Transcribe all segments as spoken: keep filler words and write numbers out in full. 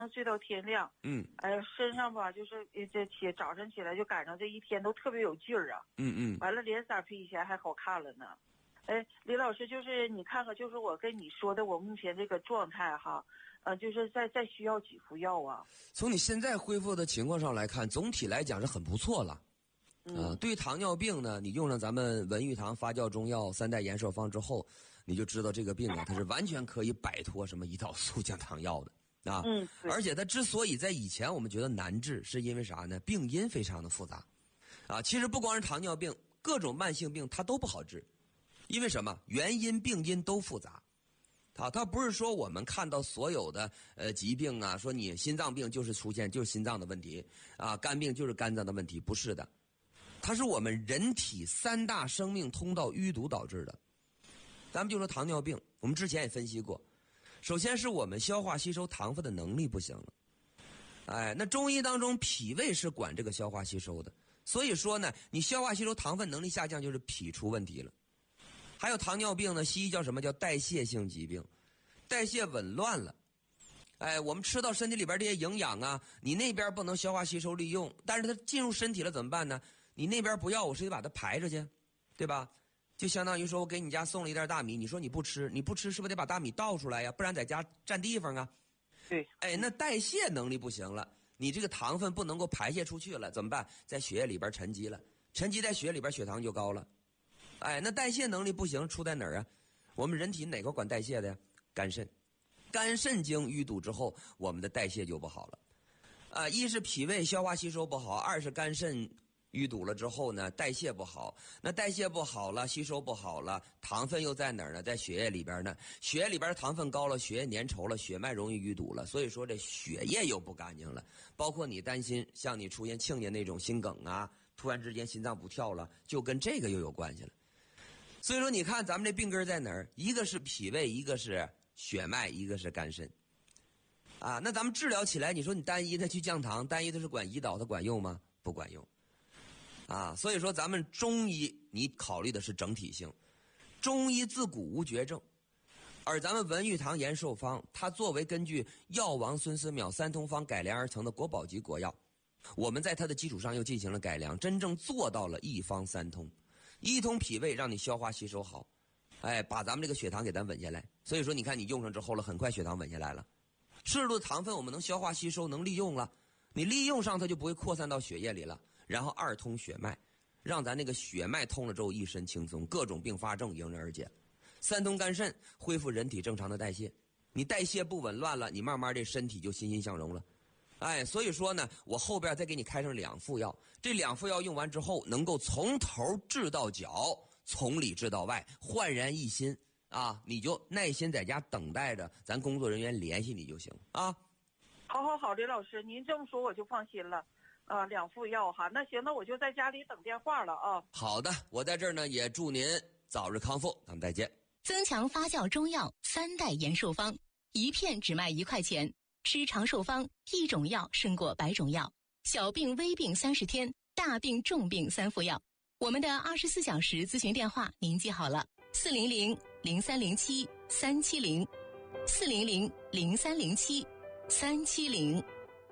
睡到天亮。 嗯， 哎，身上吧就是这起早晨起来就赶上这一天都特别有劲儿啊。 嗯嗯。 完了，脸色比以前还好看了呢。哎，李老师，就是你看看，就是我跟你说的，我目前这个状态哈，呃，就是再再需要几副药啊？ 从你现在恢复的情况上来看，总体来讲是很不错了。 嗯、 呃，对糖尿病呢，你用上咱们文玉堂发酵中药三代延寿方之后，你就知道这个病啊，它是完全可以摆脱什么胰岛素降糖药的啊。 嗯， 而且它之所以在以前我们觉得难治，是因为啥呢？病因非常的复杂啊。其实不光是糖尿病，各种慢性病它都不好治。因为什么？原因病因都复杂，啊，它不是说我们看到所有的呃疾病啊，说你心脏病就是出现就是心脏的问题啊，肝病就是肝脏的问题，不是的，它是我们人体三大生命通道淤堵导致的。咱们就说糖尿病，我们之前也分析过，首先是我们消化吸收糖分的能力不行了，哎，那中医当中脾胃是管这个消化吸收的，所以说呢，你消化吸收糖分能力下降，就是脾出问题了。还有糖尿病呢，西医叫什么？叫代谢性疾病，代谢紊乱了。哎，我们吃到身体里边这些营养啊，你那边不能消化吸收利用，但是它进入身体了怎么办呢？你那边不要，我是得把它排出去，对吧？就相当于说我给你家送了一袋大米，你说你不吃，你不吃是不是得把大米倒出来呀？不然在家占地方啊。 对。 哎，那代谢能力不行了，你这个糖分不能够排泄出去了，怎么办？在血液里边沉积了，沉积在血液里边，血糖就高了。哎，那代谢能力不行，出在哪儿啊？我们人体哪个管代谢的呀？肝肾，肝肾经淤堵之后，我们的代谢就不好了。啊，一是脾胃消化吸收不好，二是肝肾淤堵了之后呢，代谢不好。那代谢不好了，吸收不好了，糖分又在哪儿呢？在血液里边呢。血液里边糖分高了，血液粘稠了，血脉容易淤堵了，所以说这血液又不干净了。包括你担心，像你出现亲家那种心梗啊，突然之间心脏不跳了，就跟这个又有关系了。所以说你看咱们这病根在哪儿？一个是脾胃，一个是血脉，一个是肝肾啊。那咱们治疗起来，你说你单一的去降糖，单一的是管胰岛，它管用吗？不管用啊。所以说咱们中医你考虑的是整体性，中医自古无绝症，而咱们文玉堂延寿方它作为根据药王孙思邈三通方改良而成的国宝级国药，我们在它的基础上又进行了改良，真正做到了一方三通。一通脾胃让你消化吸收好，哎，把咱们这个血糖给咱稳下来。所以说你看你用上之后了，很快血糖稳下来了，摄入的糖分我们能消化吸收，能利用了，你利用上它就不会扩散到血液里了。然后二通血脉，让咱那个血脉通了之后一身轻松，各种并发症迎刃而解。三通肝肾，恢复人体正常的代谢，你代谢不紊乱了，你慢慢这身体就欣欣向荣了。哎，所以说呢，我后边再给你开上两副药，这两副药用完之后，能够从头治到脚，从里治到外，焕然一新啊！你就耐心在家等待着，咱工作人员联系你就行啊。 好好好，李老师，您这么说我就放心了。啊，两副药哈，那行，那我就在家里等电话了啊。 好的，我在这儿呢，也祝您早日康复，咱们再见。 增强发酵中药三代延寿方，一片只卖一块钱。吃长寿方，一种药胜过百种药。小病微病三十天，大病重病三副药。我们的二十四小时咨询电话您记好了：四零零零三零七三七零，四零零零三零七三七零。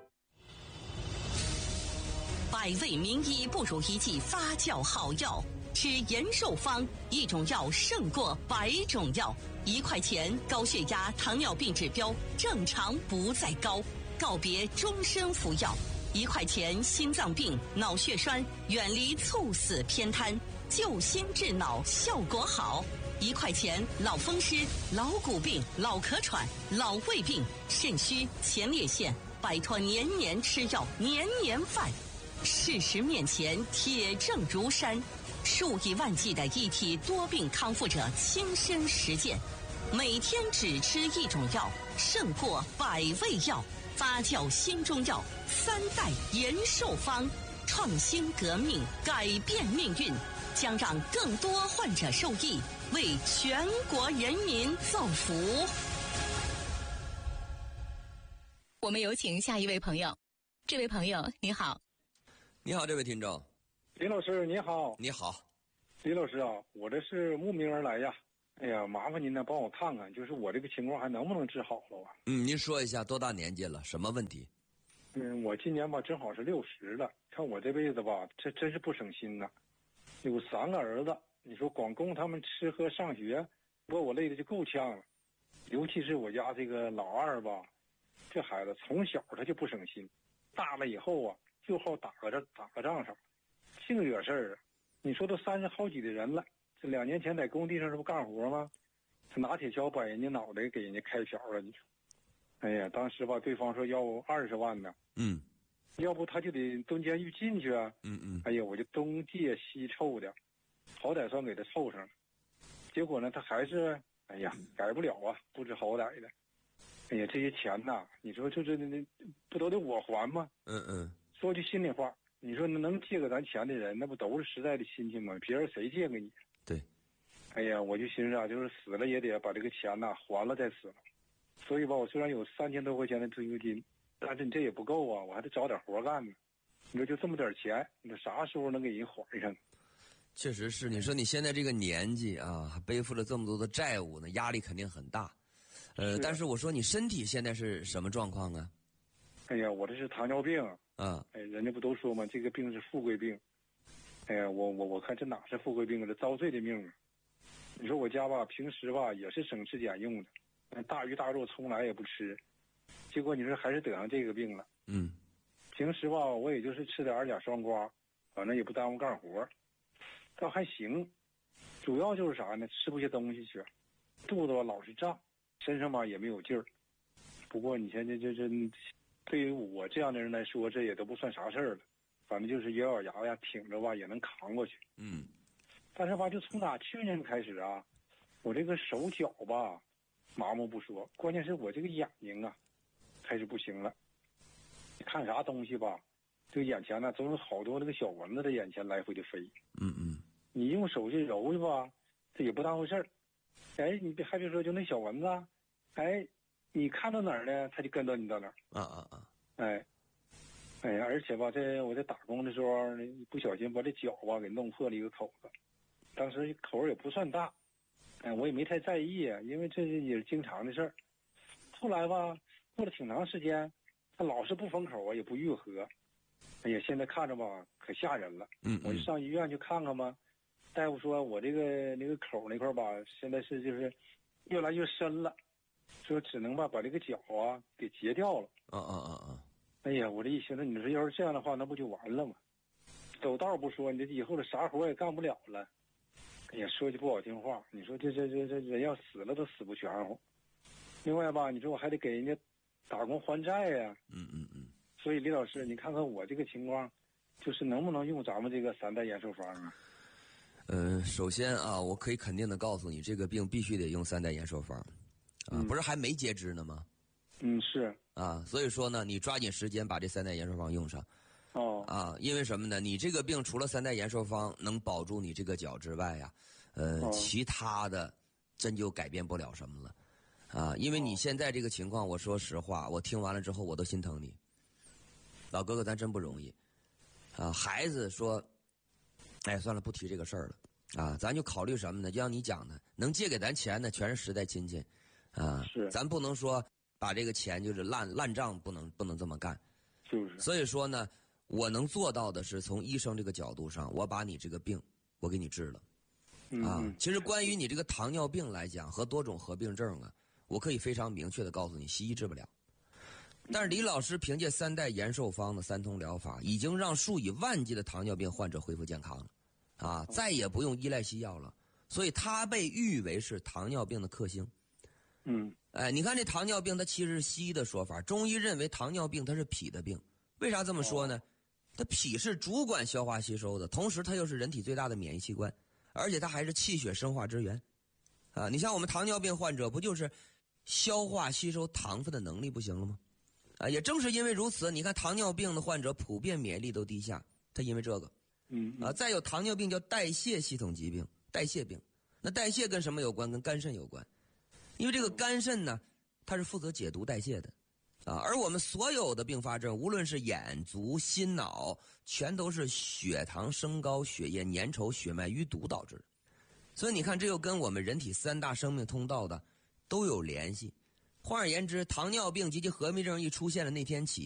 百味名医不如一剂发酵好药，吃延寿方，一种药胜过百种药。一块钱，高血压、糖尿病指标正常不再高，告别终身服药。一块钱，心脏病、脑血栓远离猝死偏瘫，救心治脑效果好。一块钱，老风湿、老骨病、老咳喘、老胃病、肾虚、前列腺，摆脱年年吃药、年年犯。事实面前，铁证如山。数以万计的一体多病康复者亲身实践，每天只吃一种药，胜过百味药。发酵新中药三代延寿方，创新革命，改变命运，将让更多患者受益，为全国人民造福。 我们有请下一位朋友。这位朋友你好。 你好，这位听众。 李老师你好。 你好。 李老师啊，我这是慕名而来呀， 哎呀，麻烦您呢，帮我看看，就是我这个情况还能不能治好了啊？ 嗯，您说一下多大年纪了，什么问题？ 嗯，我今年吧正好是六十了，看我这辈子吧，这真是不省心呐。有三个儿子，你说光供他们吃喝上学，不过我累的就够呛了。尤其是我家这个老二吧，这孩子从小他就不省心，大了以后啊就好打个仗打个仗上，净惹事儿啊。你说都三十好几的人了，这两年前在工地上这不干活吗？他拿铁锹把人家脑袋给人家开瓢了，你说。哎呀，当时吧，对方说要二十万呢， 嗯， 要不他就得蹲监狱进去啊。 嗯嗯， 哎呀，我就东借西凑的，好歹算给他凑上了。结果呢，他还是哎呀改不了啊，不知好歹的。哎呀，这些钱呐，你说这这这不都得我还吗？ 嗯嗯， 说句心里话，你说能借给咱钱的人，那不都是实在的亲戚吗？别人谁借给你？ 对。 哎呀，我就寻思啊，就是死了也得把这个钱呐还了再死了。所以吧，我虽然有三千多块钱的退休金，但是你这也不够啊，我还得找点活干呢。你说就这么点钱，你说啥时候能给人还上？ 确实是，你说你现在这个年纪啊，还背负了这么多的债务呢，压力肯定很大。呃， 是但是我说你身体现在是什么状况啊？ 哎呀，我这是糖尿病啊！ 哎，人家不都说吗？这个病是富贵病。哎呀，我我我看这哪是富贵病啊，这遭罪的命啊！你说我家吧，平时吧也是省吃俭用的。大鱼大肉从来也不吃，结果你说还是得上这个病了。 嗯， 平时吧我也就是吃点二甲双胍，反正也不耽误干活，倒还行。主要就是啥呢？吃不下东西去，肚子吧老是胀，身上吧也没有劲儿。不过你现在这这对于我这样的人来说，这也都不算啥事儿了，反正就是咬咬牙呀挺着吧也能扛过去。 嗯， 但是吧就从打去年开始啊，我这个手脚吧麻木不说，关键是我这个眼睛啊开始不行了。看啥东西吧，这个眼前呢总有好多那个小蚊子在眼前来回的飞。 嗯嗯， 你用手去揉去吧，这也不当回事儿。哎，你别还别说，就那小蚊子，哎，你看到哪儿呢，它就跟到你到哪儿。 啊啊啊！ 哎，哎呀，而且吧，这我在打工的时候，不小心把这脚吧给弄破了一个口子，当时口也不算大。哎，我也没太在意，因为这也是经常的事儿。后来吧，过了挺长时间，他老是不封口啊，也不愈合。哎呀，现在看着吧，可吓人了。 嗯嗯， 我就上医院去看看吧。大夫说我这个那个口那块吧，现在是就是越来越深了，说只能吧把这个脚啊给截掉了。 啊啊啊啊！ 哎呀，我这一寻思，你说要是这样的话，那不就完了吗？走道不说，你这以后这啥活也干不了了。哎呀，说句不好听话，你说这这这这人要死了都死不全乎。另外吧，你说我还得给人家打工还债呀。 嗯嗯嗯。 所以李老师，你看看我这个情况，就是能不能用咱们这个三代延寿方啊？ 呃，首先啊，我可以肯定的告诉你，这个病必须得用三代延寿方，啊， 嗯、 不是还没截肢呢吗？ 嗯，是。 啊，所以说呢，你抓紧时间把这三代延寿方用上。 哦。 啊，因为什么呢？你这个病除了三代延寿方能保住你这个脚之外呀，呃， 哦、 其他的真就改变不了什么了。啊，因为你现在这个情况，我说实话，我听完了之后我都心疼你。老哥哥，咱真不容易，啊，孩子说，哎，算了，不提这个事儿了，啊，咱就考虑什么呢？就像你讲的，能借给咱钱的全是实在亲戚，啊， 是， 咱不能说把这个钱就是烂烂账，不能不能这么干， 就是。 所以说呢，我能做到的是从医生这个角度上，我把你这个病我给你治了，啊， 嗯、 其实关于你这个糖尿病来讲和多种合并症啊，我可以非常明确的告诉你，西医治不了。但是李老师凭借三代延寿方的三通疗法，已经让数以万计的糖尿病患者恢复健康了，啊，再也不用依赖西药了，所以他被誉为是糖尿病的克星。 嗯， 哎，你看这糖尿病，它其实是西医的说法，中医认为糖尿病它是脾的病，为啥这么说呢？它脾是主管消化吸收的，同时它又是人体最大的免疫器官，而且它还是气血生化之源，啊，你像我们糖尿病患者，不就是消化吸收糖分的能力不行了吗？啊，也正是因为如此，你看糖尿病的患者普遍免疫力都低下，他因为这个， 嗯啊，再有糖尿病叫代谢系统疾病，代谢病，那代谢跟什么有关？跟肝肾有关，因为这个肝肾呢，它是负责解毒代谢的，啊，而我们所有的并发症，无论是眼、足、心、脑，全都是血糖升高、血液粘稠、血脉淤堵导致的。 所以你看，这又跟我们人体三大生命通道的都有联系。换而言之，糖尿病及其合并症一出现的那天起，